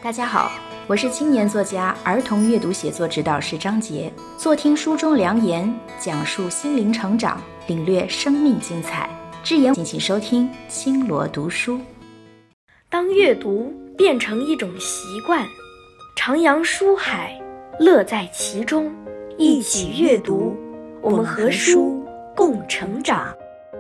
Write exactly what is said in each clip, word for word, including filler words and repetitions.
大家好，我是青年作家、儿童阅读写作指导师张杰，坐听书中良言，讲述心灵成长，领略生命精彩。只言，敬请收听青罗读书。 当阅读变成一种习惯，徜徉书海，乐在其中，一起阅读，我们和书共成长。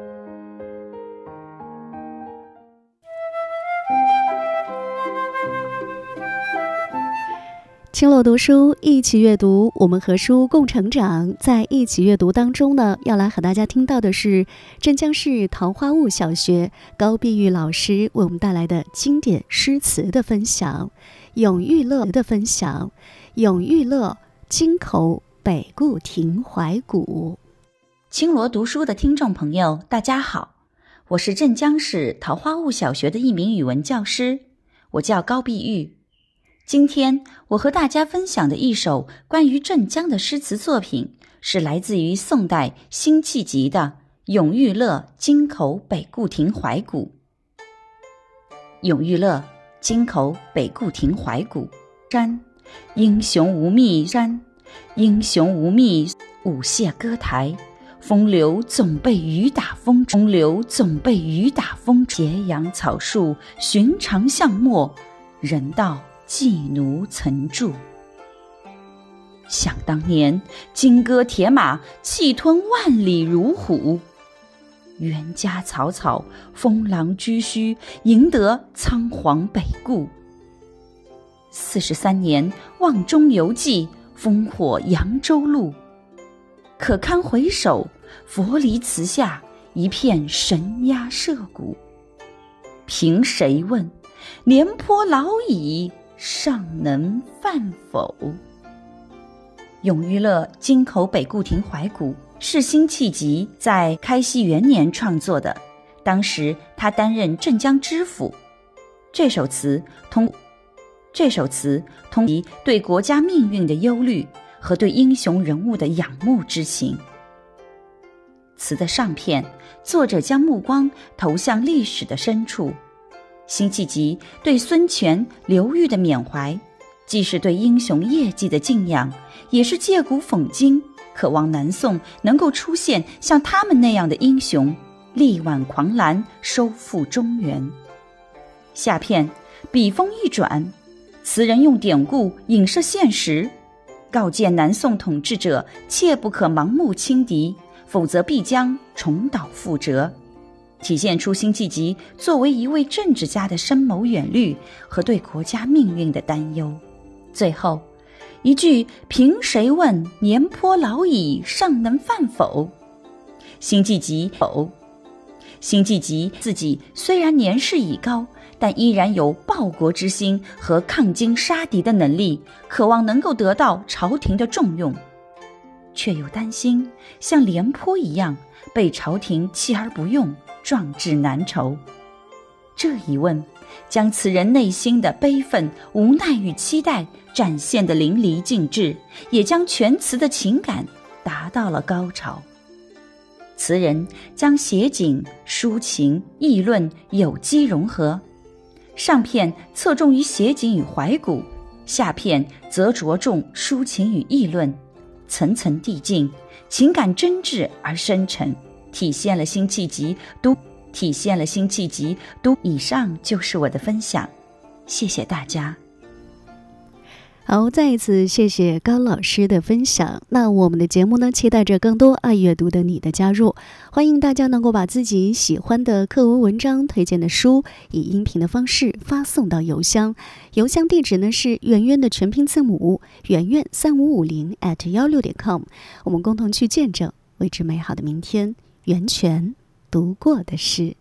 青罗读书，一起阅读，我们和书共成长。在一起阅读当中呢，要来和大家听到的是镇江市桃花坞小学高碧玉老师为我们带来的经典诗词的分享，咏玉乐的分享，咏玉乐，京口北固亭怀古。 青罗读书的听众朋友，大家好，我是镇江市桃花坞小学的一名语文教师，我叫高碧玉。今天我和大家分享的一首关于镇江的诗词作品，是来自于宋代辛弃疾的《咏玉乐京口北固亭怀古》。咏玉乐京口北固亭怀古，山英雄无觅山，英雄无觅舞榭歌台，风流总被雨打风，风流总被雨打风。斜阳草树寻常巷陌，人道妓奴曾住。想当年，金戈铁马，气吞万里如虎。冤家草草，风狼居胥，赢得仓皇北顾。四十三年，望中犹记，烽火扬州路。可堪回首，佛离祠下，一片神鸦社鼓。凭谁问？廉颇老矣，尚能饭否？咏玉乐京口北固亭怀古是辛弃疾在开熙元年创作的，当时他担任镇江知府。这首词通这首词通其对国家命运的忧虑和对英雄人物的仰慕之情。词的上片，作者将目光投向历史的深处，辛弃疾对孙权、刘裕的缅怀，既是对英雄业绩的敬仰，也是借古讽今，渴望南宋能够出现像他们那样的英雄，力挽狂澜，收复中原。下片笔锋一转，词人用典故影射现实，告诫南宋统治者切不可盲目轻敌，否则必将重蹈覆辙，体现出辛弃疾作为一位政治家的深谋远虑和对国家命运的担忧。最后一句凭谁问，廉颇老矣，尚能饭否？辛弃疾否辛弃疾自己虽然年事已高，但依然有报国之心和抗金杀敌的能力，渴望能够得到朝廷的重用，却又担心像廉颇一样被朝廷弃而不用，壮志难酬。这一问将词人内心的悲愤、无奈与期待展现得淋漓尽致，也将全词的情感达到了高潮。词人将写景、抒情、议论有机融合，上片侧重于写景与怀古，下片则着重抒情与议论，层层递进，情感真挚而深沉，体现了辛弃疾读体现了辛弃疾读。以上就是我的分享，谢谢大家。 好，再一次谢谢高老师的分享。那我们的节目呢，期待着更多爱阅读的你的加入，欢迎大家能够把自己喜欢的课文文章、推荐的书以音频的方式发送到邮箱，邮箱地址呢是圆圆的全拼字母圆圆三五五零 at 幺六点 com， 我们共同去见证为之美好的明天。源泉读过的诗。